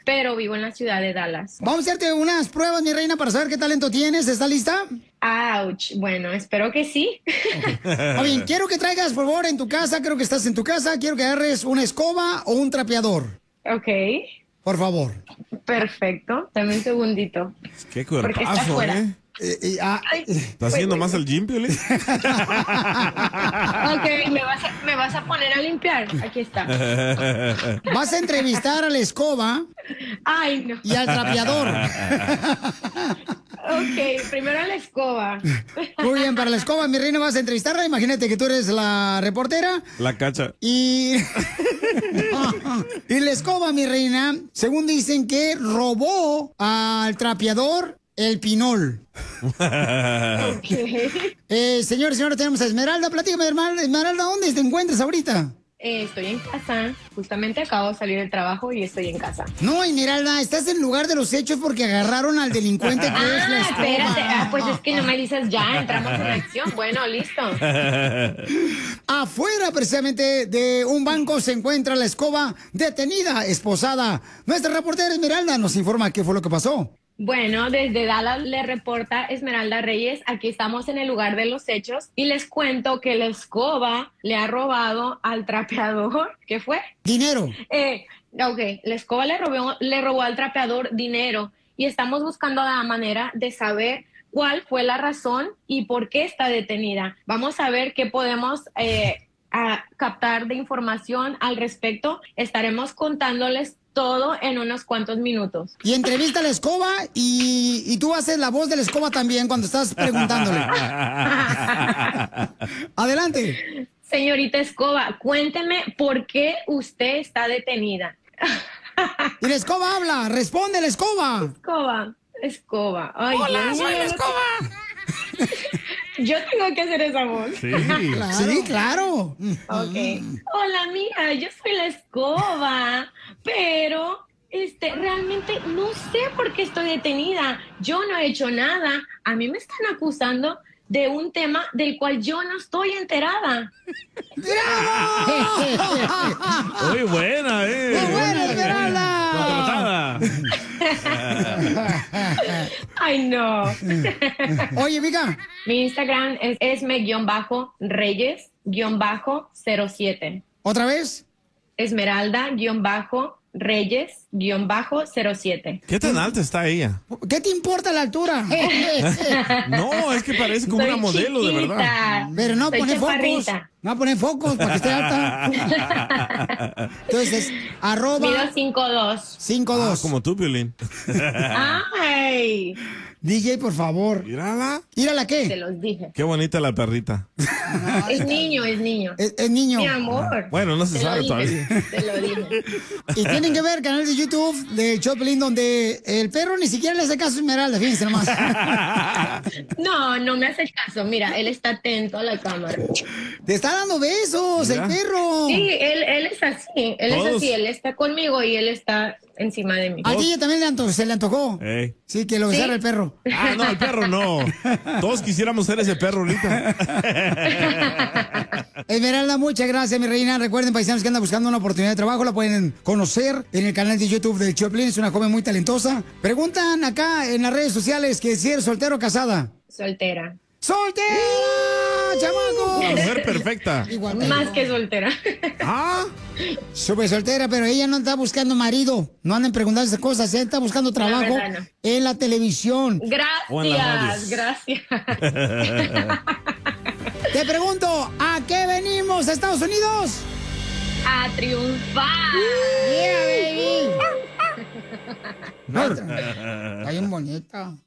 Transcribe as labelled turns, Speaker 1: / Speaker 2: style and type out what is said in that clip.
Speaker 1: pero vivo en la ciudad de Dallas.
Speaker 2: Vamos a hacerte unas pruebas, mi reina, para saber qué talento tienes. ¿Estás lista?
Speaker 1: Ouch. Bueno, espero que sí.
Speaker 2: Oye, quiero que traigas, por favor, en tu casa, creo que estás en tu casa, quiero que agarres una escoba o un trapeador.
Speaker 1: Ok.
Speaker 2: Por favor.
Speaker 1: Perfecto. Dame un segundito.
Speaker 3: Qué
Speaker 1: Porque está
Speaker 3: cuerpazo,
Speaker 1: afuera.
Speaker 3: ¿eh?
Speaker 1: Ay,
Speaker 3: ¿Estás haciendo más el gym, Piolín?
Speaker 1: Ok, me vas a poner a limpiar. Aquí está.
Speaker 2: Vas a entrevistar a la escoba.
Speaker 1: Ay, no.
Speaker 2: Y al trapeador.
Speaker 1: Ok, primero la escoba.
Speaker 2: Muy bien, para la escoba, mi reina, vas a entrevistarla. Imagínate que tú eres la reportera.
Speaker 3: La cacha.
Speaker 2: Y la escoba, mi reina, según dicen que robó al trapeador el pinol. Señores, tenemos a Esmeralda. Platícame, hermana. Esmeralda, ¿dónde te encuentras ahorita?
Speaker 1: Estoy en casa. Justamente acabo de salir del trabajo y estoy en casa.
Speaker 2: No, Esmeralda, estás en el lugar de los hechos porque agarraron al delincuente que es la escoba.
Speaker 1: Espérate. Pues es que no me dices ya, entramos en acción. Bueno, listo.
Speaker 2: Afuera, precisamente, de un banco se encuentra la escoba detenida, esposada. Nuestra reportera Esmeralda nos informa qué fue lo que pasó.
Speaker 1: Bueno, desde Dallas le reporta Esmeralda Reyes. Aquí estamos en el lugar de los hechos y les cuento que la escoba le ha robado al trapeador. ¿Qué fue?
Speaker 2: Dinero.
Speaker 1: Ok, la escoba le robó al trapeador dinero y estamos buscando la manera de saber cuál fue la razón y por qué está detenida. Vamos a ver qué podemos captar de información al respecto. Estaremos contándoles todo en unos cuantos minutos.
Speaker 2: Y entrevista a la escoba y tú haces la voz de la escoba también cuando estás preguntándole. Adelante.
Speaker 1: Señorita Escoba, cuénteme por qué usted está detenida.
Speaker 2: Y la escoba habla, responde la escoba.
Speaker 1: Escoba. Ay,
Speaker 2: hola,
Speaker 1: Dios
Speaker 2: soy
Speaker 1: mío,
Speaker 2: la escoba.
Speaker 1: Yo tengo que hacer esa voz.
Speaker 3: Sí,
Speaker 2: claro.
Speaker 1: Ok. Hola, mira, yo soy la escoba, pero realmente no sé por qué estoy detenida. Yo no he hecho nada. A mí me están acusando de un tema del cual yo no estoy enterada.
Speaker 3: Muy buena,
Speaker 2: ¡Muy buena, Esmeralda!
Speaker 3: Contratada.
Speaker 1: Ay, no.
Speaker 2: Oye, Mica.
Speaker 1: Mi Instagram es esme-reyes-07.
Speaker 2: ¿Otra vez?
Speaker 1: Esmeralda-reyes-07.
Speaker 3: ¿Qué tan alta está ella?
Speaker 2: ¿Qué te importa la altura?
Speaker 3: No, es que parece como
Speaker 1: Soy
Speaker 3: una modelo,
Speaker 1: chiquita,
Speaker 3: de verdad.
Speaker 2: Pero no
Speaker 1: soy
Speaker 2: pone focos.
Speaker 1: chaparrita.
Speaker 2: No pone focos para que esté alta. Entonces, @.
Speaker 1: Mido 5'2".
Speaker 2: 5'2".
Speaker 3: Como tú, Piolín.
Speaker 1: Ay,
Speaker 2: DJ, por favor.
Speaker 3: Mírala.
Speaker 2: ¿Mírala
Speaker 1: te
Speaker 2: qué?
Speaker 1: los dije.
Speaker 3: Qué bonita la perrita.
Speaker 1: Es niño.
Speaker 2: Es niño.
Speaker 1: Mi amor.
Speaker 3: Bueno, no se
Speaker 1: Te lo
Speaker 3: sabe
Speaker 1: dije,
Speaker 3: todavía.
Speaker 1: Te lo dije.
Speaker 2: Y tienen que ver el canal de YouTube de Choplin, donde el perro ni siquiera le hace caso a Esmeralda, fíjense nomás.
Speaker 1: No me hace caso. Mira, él está atento a la cámara.
Speaker 2: Te está dando besos,
Speaker 3: Mira.
Speaker 2: el perro.
Speaker 1: Sí, él es así.
Speaker 3: Todos.
Speaker 1: Él está conmigo y él está encima de mí.
Speaker 2: A ti también se le antojó.
Speaker 3: Ey.
Speaker 2: Sí, que lo besara el perro.
Speaker 3: Ah, no, el perro no. Todos quisiéramos ser ese perro ahorita.
Speaker 2: Esmeralda, muchas gracias, mi reina. Recuerden, paisanos, que andan buscando una oportunidad de trabajo, la pueden conocer en el canal de YouTube de Choplin. Es una joven muy talentosa. Preguntan acá en las redes sociales que si eres soltero o casada.
Speaker 1: Soltera.
Speaker 2: ¡Soltera, chamaco!
Speaker 3: La mujer perfecta.
Speaker 2: Igual,
Speaker 1: Más que soltera.
Speaker 3: Ah,
Speaker 2: súper soltera, pero ella no está buscando marido. No anden preguntando esas cosas. Ella está buscando trabajo
Speaker 1: verdad, no.
Speaker 2: en la televisión.
Speaker 3: O en la radio.
Speaker 1: Gracias.
Speaker 2: Te pregunto, ¿a qué venimos, a Estados Unidos?
Speaker 1: A triunfar.
Speaker 2: Yeah, baby. Está bien bonita.